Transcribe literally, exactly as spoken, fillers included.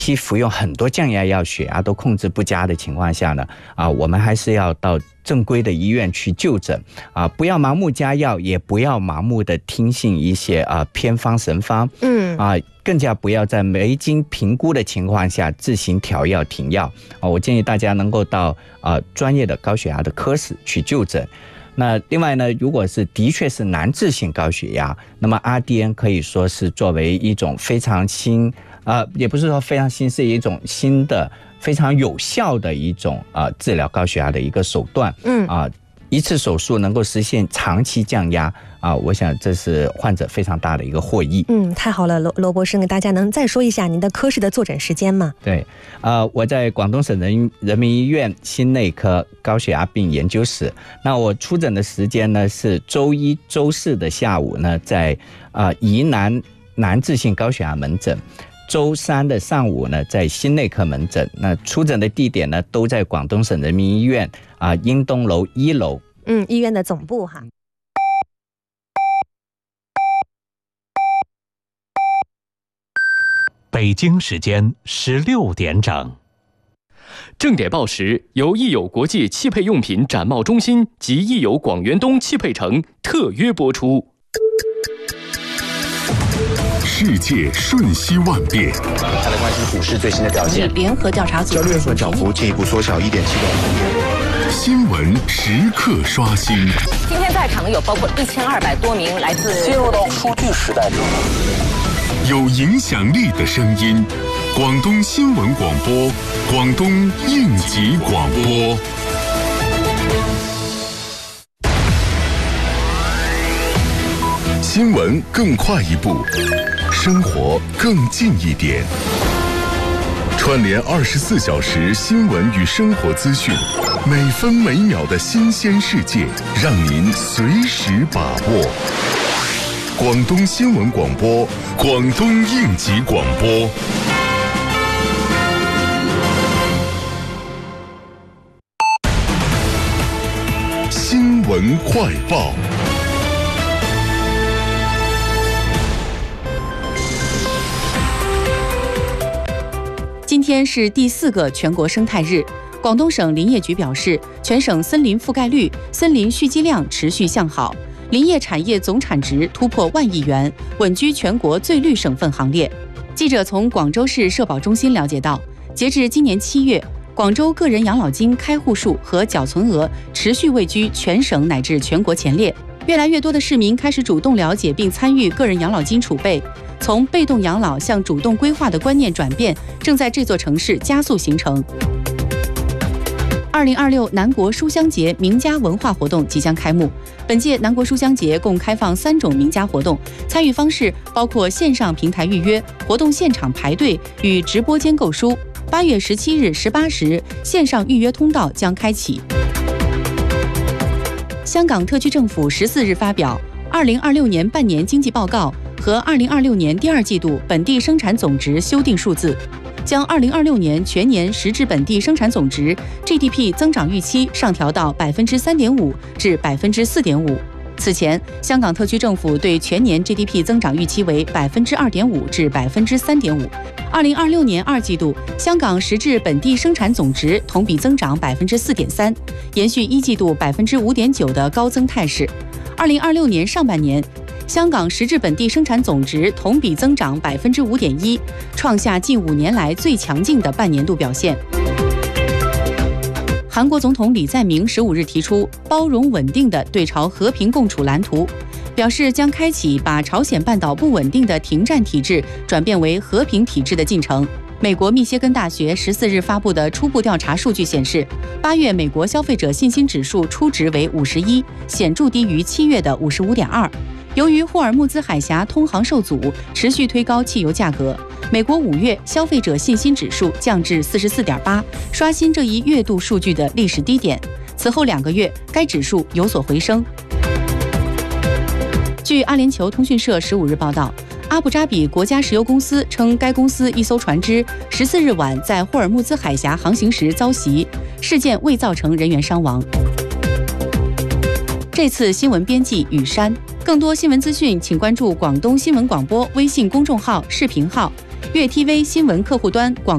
期服用很多降压药，血压都控制不佳的情况下呢，啊，我们还是要到正规的医院去就诊啊，不要盲目加药，也不要盲目的听信一些啊偏方神方，嗯啊，更加不要在没经评估的情况下自行调药停药啊。我建议大家能够到啊专业的高血压的科室去就诊。那另外呢，如果是的确是难治性高血压，那么 R D N 可以说是作为一种非常新，呃，也不是说非常新，是一种新的非常有效的一种呃治疗高血压的一个手段。嗯啊、呃，一次手术能够实现长期降压啊、呃，我想这是患者非常大的一个获益。 嗯，太好了，罗罗博士，给大家能再说一下您的科室的坐诊时间吗？ 对，呃，我在广东省人人民医院心内科高血压病研究室。那我出诊的时间呢是周一、周四的下午呢，在呃疑难难治性高血压门诊。周三的上午呢，在心内科门诊。那出诊的地点呢，都在广东省人民医院啊、呃、英东楼一楼。 嗯，医院的总部哈。 北京时间十六点整。 正点报时由益友国际汽配用品展贸中心及益友广元东汽配城特约播出。 世界瞬息万变， 再来关心股市最新的表现。 联合调查组交易所涨幅进一步缩小一点七个百分点。 新闻时刻刷新。 今天在场有包括一千二百多名来自。 进入到数据时代之后， 有影响力的声音，广东新闻广播，广东应急广播。新闻更快一步，生活更近一点。串联二十四小时新闻与生活资讯，每分每秒的新鲜世界，让您随时把握。广东新闻广播，广东应急广播。新闻快报。 今天是第四个全国生态日，广东省林业局表示，全省森林覆盖率、森林蓄积量持续向好，林业产业总产值突破万亿元，稳居全国最绿省份行列。记者从广州市社保中心了解到，截至今年七月，广州个人养老金开户数和缴存额持续位居全省乃至全国前列。越来越多的市民开始主动了解并参与个人养老金储备，从被动养老向主动规划的观念转变正在这座城市加速形成。二零二六南国书香节名家文化活动即将开幕。本届南国书香节共开放三种名家活动，参与方式包括线上平台预约、活动现场排队与直播间购书。八月十七日十八时，线上预约通道将开启。香港特区政府十四日发表二零二六年半年经济报告和二零二六年第二季度本地生产总值修订数字，将二零二六年全年实质本地生产总值 G D P 增长预期上调到百分之三点五至百分之四点五。此前，香港特区政府对全年 G D P 增长预期为百分之二点五至百分之三点五。二零二六年二季度，香港实质本地生产总值同比增长百分之四点三，延续一季度百分之五点九的高增态势。二零二六年上半年，香港实质本地生产总值同比增长百分之五点一，创下近五年来最强劲的半年度表现。韩国总统李在明十五日提出包容稳定的对朝和平共处蓝图，表示将开启把朝鲜半岛不稳定的停战体制转变为和平体制的进程。美国密歇根大学十四日发布的初步调查数据显示，八月美国消费者信心指数初值为五十一，显著低于七月的五十五点二。由于霍尔木兹海峡通航受阻，持续推高汽油价格，美国五月消费者信心指数降至四十四点八，刷新这一月度数据的历史低点。此后两个月，该指数有所回升。据阿联酋通讯社十五日报道，阿布扎比国家石油公司称，该公司一艘船只十四日晚在霍尔木兹海峡航行时遭袭，事件未造成人员伤亡。这次新闻编辑雨山。更多新闻资讯，请关注广东新闻广播微信公众号、视频号、粤 T V 新闻客户端广。